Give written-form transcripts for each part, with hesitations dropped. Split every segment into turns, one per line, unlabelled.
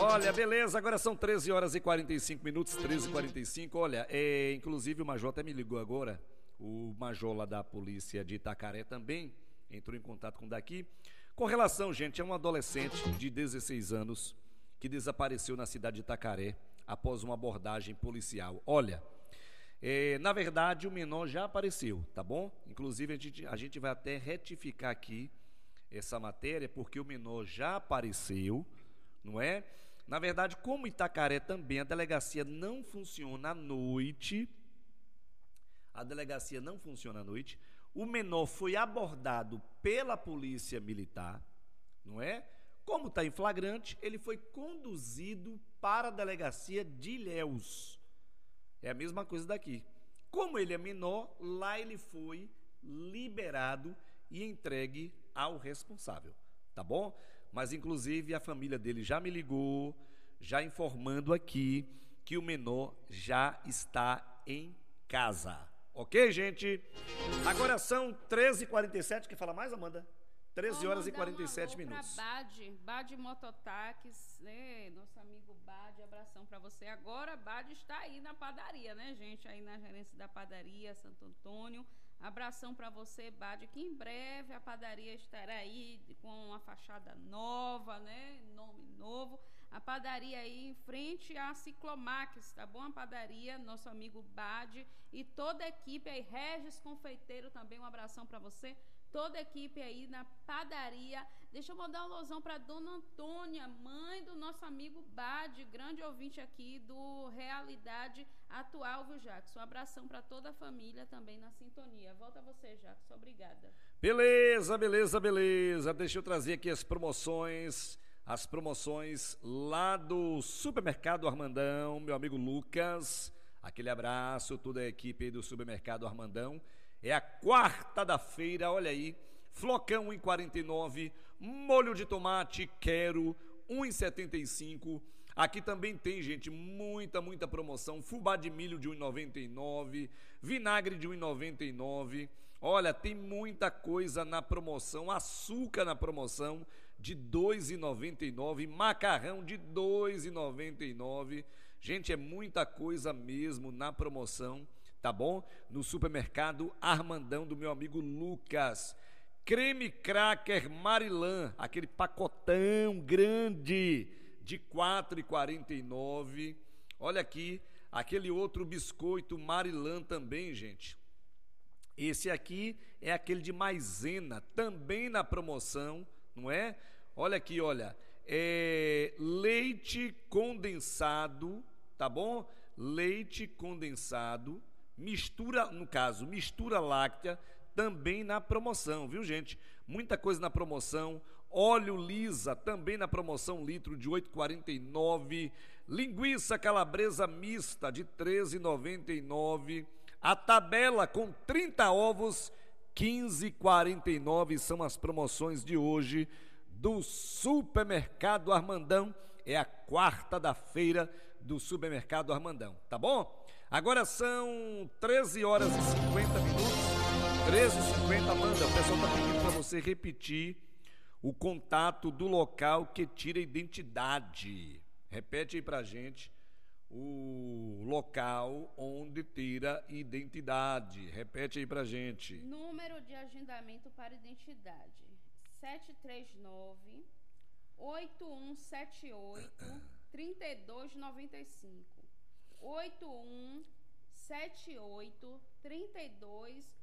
Olha, beleza, agora são 13 horas e 45 minutos, 13h45. Olha, inclusive o Major até me ligou agora, o Major lá da polícia de Itacaré também entrou em contato com daqui. Com relação, gente, a um adolescente de 16 anos que desapareceu na cidade de Itacaré após uma abordagem policial. Olha, na verdade o menor já apareceu, tá bom? Inclusive a gente vai até retificar aqui essa matéria, porque o menor já apareceu, não é? Na verdade, como Itacaré também, a delegacia não funciona à noite, o menor foi abordado pela polícia militar, não é? Como está em flagrante, ele foi conduzido para a delegacia de Ilhéus. É a mesma coisa daqui. Como ele é menor, lá ele foi liberado e entregue ao responsável, tá bom? Mas inclusive a família dele já me ligou, já informando aqui que o menor já está em casa. Ok, gente? Agora são 13h47. Quer falar mais, Amanda? 13 horas e 47 minutos.
Bad Mototáxis, né? Nosso amigo Bad, abração para você. Agora Bad está aí na padaria, né, gente? Aí na gerência da padaria Santo Antônio. Abração para você, Bad, que em breve a padaria estará aí com uma fachada nova, né? Nome novo. A padaria aí em frente à Ciclomax, tá bom? A padaria, nosso amigo Bad e toda a equipe aí, Regis Confeiteiro também, um abração para você. Toda a equipe aí na padaria. Deixa eu mandar um alôzão para Dona Antônia, mãe do nosso amigo Bad, grande ouvinte aqui do Realidade Atual, viu, Jackson? Um abração para toda a família também na sintonia. Volta a você, Jackson. Obrigada.
Beleza. Deixa eu trazer aqui as promoções lá do Supermercado Armandão, meu amigo Lucas. Aquele abraço, toda a equipe aí do Supermercado Armandão. É a quarta da feira, olha aí, flocão 1,49, molho de tomate quero 1,75. Aqui também tem, gente, muita promoção, fubá de milho de 1,99, vinagre de 1,99. Olha, tem muita coisa na promoção, açúcar na promoção de 2,99, macarrão de 2,99. Gente, é muita coisa mesmo na promoção, tá bom? No Supermercado Armandão do meu amigo Lucas. Creme cracker Marilã, aquele pacotão grande de 4,49. Olha aqui, aquele outro biscoito Marilã também, gente. Esse aqui é aquele de maisena, também na promoção, não é? Olha aqui, olha, leite condensado, tá bom? Leite condensado, mistura láctea, também na promoção, viu, gente? Muita coisa na promoção. Óleo lisa, também na promoção, litro de 8,49. Linguiça calabresa mista de 13,99. A tabela com 30 ovos, 15,49 são as promoções de hoje do Supermercado Armandão. É a quarta da feira do Supermercado Armandão, tá bom? Agora são 13 horas e 50 minutos. 13h50, Amanda, o pessoal está pedindo para você repetir o contato do local que tira identidade. Repete aí para gente o local onde tira identidade. Repete aí para gente.
Número de agendamento para identidade: 739-8178-3295. 8178-3295.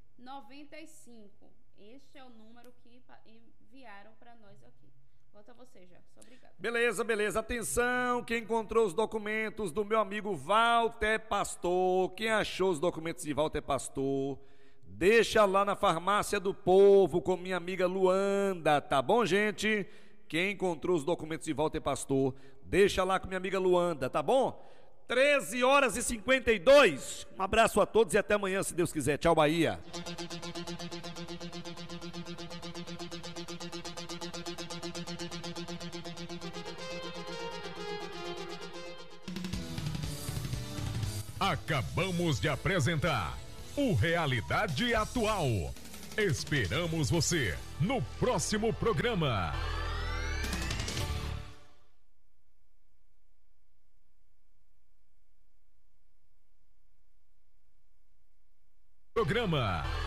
Este é o número que enviaram para nós aqui. Volta a você, Jackson. Obrigada.
Beleza. Atenção, quem encontrou os documentos do meu amigo Walter Pastor, quem achou os documentos de Walter Pastor, deixa lá na Farmácia do Povo com minha amiga Luanda, tá bom, gente? Quem encontrou os documentos de Walter Pastor, deixa lá com minha amiga Luanda, tá bom? 13 horas e 52. Um abraço a todos e até amanhã, se Deus quiser. Tchau, Bahia.
Acabamos de apresentar o Realidade Atual. Esperamos você no próximo programa. Programa